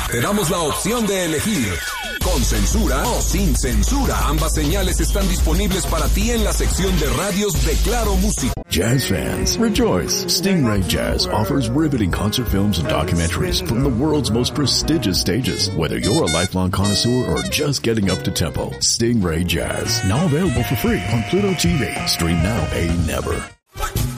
Te damos la opción de elegir con censura o sin censura. Ambas señales están disponibles para ti en la sección de radios de Claro Música. Jazz fans, rejoice! Stingray Jazz offers riveting concert films and documentaries from the world's most prestigious stages. Whether you're a lifelong connoisseur or just getting up to tempo, Stingray Jazz, now available for free on Pluto TV. Stream now, pay never.